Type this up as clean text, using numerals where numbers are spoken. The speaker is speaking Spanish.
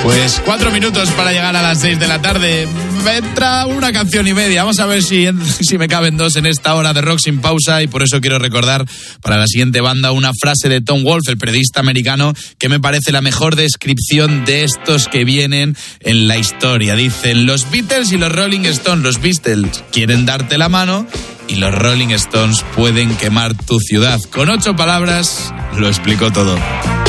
Pues 4 minutos para llegar a las 6 de la tarde. Entra una canción y media. Vamos a ver si me caben 2 en esta hora de rock sin pausa. Y por eso quiero recordar para la siguiente banda una frase de Tom Wolfe, el periodista americano, que me parece la mejor descripción de estos que vienen en la historia. Dicen: los Beatles y los Rolling Stones. Los Beatles quieren darte la mano y los Rolling Stones pueden quemar tu ciudad. Con 8 palabras lo explicó todo.